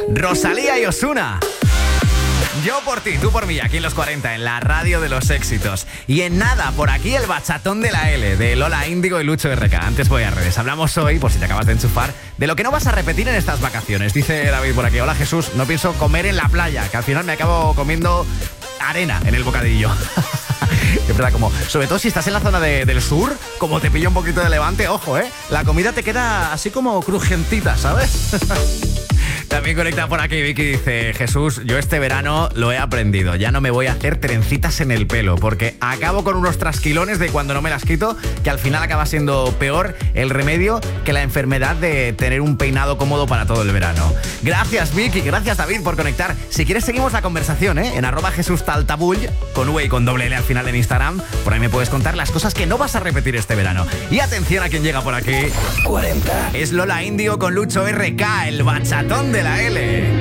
Rosalía y Ozuna. Yo por ti, tú por mí, aquí en los 40, en la radio de los éxitos. Y en nada, por aquí el bachatón de la L, de Lola Índigo y Lucho RK. Antes voy a redes. Hablamos hoy, por si te acabas de enchufar, de lo que no vas a repetir en estas vacaciones. Dice David por aquí: hola Jesús, no pienso comer en la playa, que al final me acabo comiendo arena en el bocadillo. Es verdad, como, sobre todo si estás en la zona del sur, como te pilla un poquito de levante, ojo, la comida te queda así como crujientita, ¿sabes? También conecta por aquí Vicky, dice: Jesús, yo este verano lo he aprendido, ya no me voy a hacer trencitas en el pelo, porque acabo con unos trasquilones de cuando no me las quito, que al final acaba siendo peor el remedio que la enfermedad de tener un peinado cómodo para todo el verano. Gracias Vicky, gracias David por conectar. Si quieres seguimos la conversación, en @JesusTaltabull, con V y con doble L al final en Instagram. Por ahí me puedes contar las cosas que no vas a repetir este verano. Y atención a quien llega por aquí. 40. Es Lola Índigo con Lucho RK, el bachatón de la L.